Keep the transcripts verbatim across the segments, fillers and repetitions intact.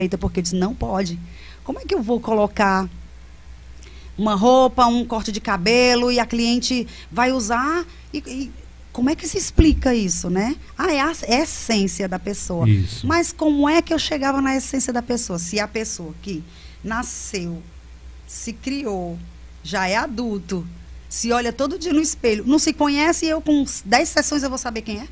porque eu disse, não pode. Como é que eu vou colocar uma roupa, um corte de cabelo e a cliente vai usar e, e como é que se explica isso, né? Ah, é a, é a essência da pessoa. Isso. Mas como é que eu chegava na essência da pessoa? Se a pessoa que nasceu, se criou, já é adulto, se olha todo dia no espelho, não se conhece, e eu com dez sessões eu vou saber quem é?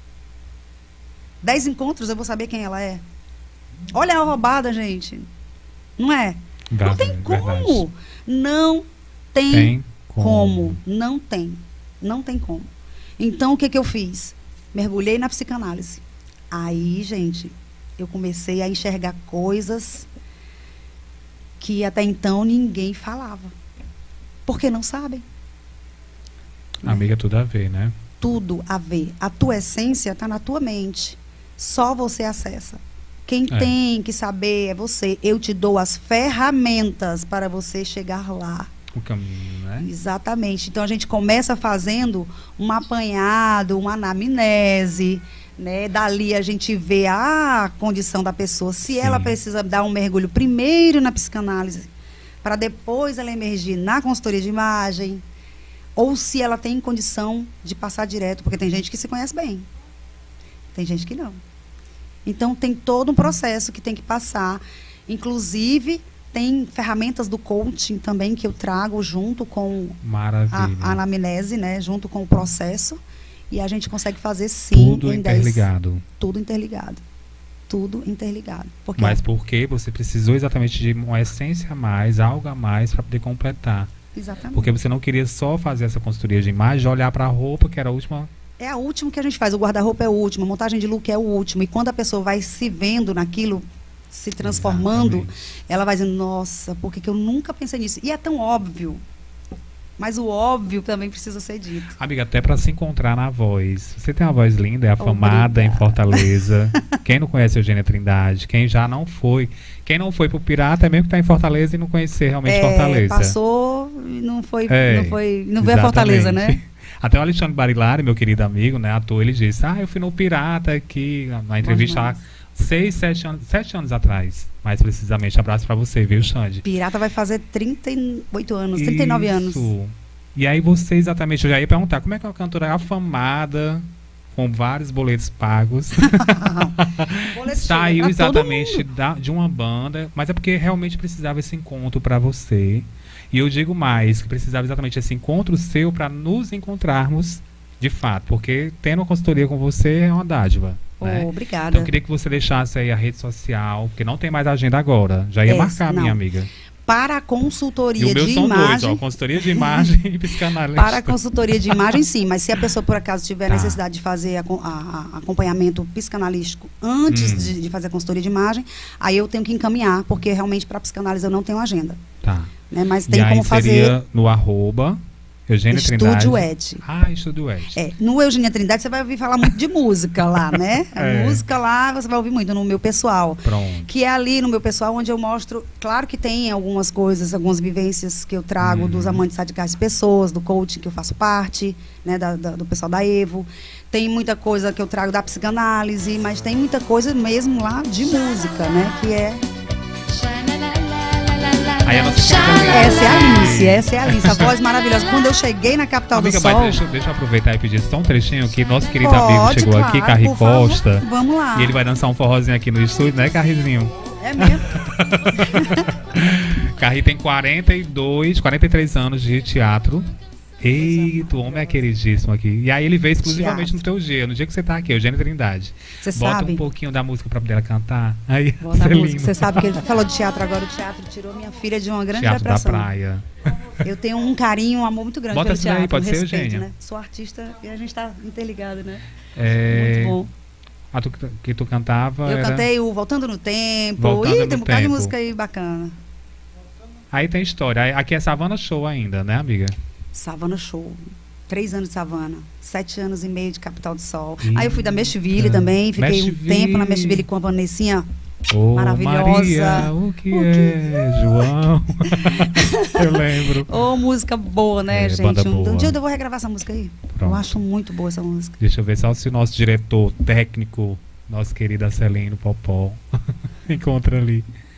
Dez encontros eu vou saber quem ela é? Olha a roubada, gente. Não é? Não tem como. Não tem, tem como. como. Não tem. Não tem como. Então, o que, que eu fiz? Mergulhei na psicanálise. Aí, gente, eu comecei a enxergar coisas que até então ninguém falava. Porque não sabem. Amiga, tudo a ver, né? Tudo a ver. A tua essência está na tua mente. Só você acessa. Quem é. tem que saber é você. Eu te dou as ferramentas para você chegar lá. O caminho, né? Exatamente. Então, a gente começa fazendo um apanhado, uma anamnese, né? Dali a gente vê a condição da pessoa. Se Sim. ela precisa dar um mergulho primeiro na psicanálise, para depois ela emergir na consultoria de imagem, ou se ela tem condição de passar direto, porque tem gente que se conhece bem. Tem gente que não. Então, tem todo um processo que tem que passar. Inclusive, tem ferramentas do coaching também que eu trago junto com a, a anamnese, né? Junto com o processo. E a gente consegue fazer, sim, tudo em interligado. dez, tudo interligado. Tudo interligado. Porque Mas por que você precisou exatamente de uma essência a mais, algo a mais, para poder completar? Exatamente. Porque você não queria só fazer essa consultoria de imagem, olhar para a roupa, que era a última... É a última que a gente faz, o guarda-roupa é o último, a montagem de look é o último. E quando a pessoa vai se vendo naquilo, se transformando, Exatamente. ela vai dizendo, nossa, por que que eu nunca pensei nisso? E é tão óbvio, mas o óbvio também precisa ser dito. Amiga, até para se encontrar na voz. Você tem uma voz linda, é afamada em Fortaleza. Quem não conhece a Eugênia Trindade, quem já não foi, quem não foi pro Pirata é mesmo que está em Fortaleza e não conhecer realmente é, Fortaleza. Passou e não foi, é, não foi, não veio a Fortaleza, né? Até o Alexandre Barilari, meu querido amigo, né, ator, ele disse, ah, eu fui no Pirata aqui, na entrevista lá, seis, sete anos, sete anos atrás, mais precisamente. Abraço pra você, viu, Xande? Pirata vai fazer trinta e oito anos, trinta e nove anos. E aí você, exatamente, eu já ia perguntar, como é que uma cantora afamada, com vários boletos pagos, saiu exatamente da, de uma banda, mas é porque realmente precisava esse encontro pra você. E eu digo mais, que precisava exatamente esse encontro seu para nos encontrarmos de fato, porque tendo uma consultoria com você é uma dádiva. Oh, né? Obrigada. Então eu queria que você deixasse aí a rede social, porque não tem mais agenda agora. Já ia é, marcar, não. minha amiga. Para a consultoria e o meu de são imagem. Dois, ó, consultoria de imagem e psicanálise. Para a consultoria de imagem, sim, mas se a pessoa por acaso tiver tá. necessidade de fazer a, a, a acompanhamento psicanalístico antes hum. de, de fazer a consultoria de imagem, aí eu tenho que encaminhar, porque realmente para a psicanálise eu não tenho agenda. Tá. Né, mas tem e aí como seria fazer no arroba Eugênia Trindade. Estúdio Ed. Ah, Estúdio Ed. É, no Eugênia Trindade você vai ouvir falar muito de música lá, né? A é. música lá você vai ouvir muito no meu pessoal. Pronto. Que é ali no meu pessoal onde eu mostro, claro que tem algumas coisas, algumas vivências que eu trago uhum. dos amantes radicais de pessoas, do coaching que eu faço parte, né, da, da, do pessoal da Evo. Tem muita coisa que eu trago da psicanálise, mas tem muita coisa mesmo lá de música, né? Que é... Aí a nossa essa é a Alice, essa é a Alice, a voz maravilhosa. Quando eu cheguei na capital Amiga, do sol... Mas deixa, deixa eu aproveitar e pedir só um trechinho que nosso querido Pode, amigo chegou claro, aqui, Carri Costa. Vamos lá. E ele vai dançar um forrozinho aqui no estúdio, né, Carrizinho? É mesmo? Carri tem quarenta e dois, quarenta e três anos de teatro. Eita, o homem é queridíssimo aqui. E aí ele veio exclusivamente teatro. no teu dia, no dia que você tá aqui, Eugênia Trindade. Você Bota sabe? um pouquinho da música pra poder ela cantar. Aí, você sabe que ele falou de teatro agora, o teatro tirou minha filha de uma grande teatro depressão. Da praia. Eu tenho um carinho, um amor muito grande Bota pelo teatro. Aí, pode um ser, respeito, Eugênia. né? Sou artista e a gente tá interligado, né? É... Muito bom. A tu, que tu cantava Eu era... cantei o Voltando no Tempo. Voltando Ih, no tem um bocado de tempo. música aí bacana. Aí tem história. Aqui é Savana Show ainda, né, amiga? Savana Show. Três anos de Savana, sete anos e meio de Capital do Sol. Eita. Aí eu fui da Meshville também, fiquei Meshville. um tempo na Meshville com a Vanessinha. Oh, maravilhosa. Maria, o que, o que é, João? Eu lembro. Ô, oh, música boa, né, é, gente? Um, boa. um dia eu vou regravar essa música aí. Pronto. Eu acho muito boa essa música. Deixa eu ver só se o nosso diretor técnico, nosso querido Acelino Popó, encontra ali.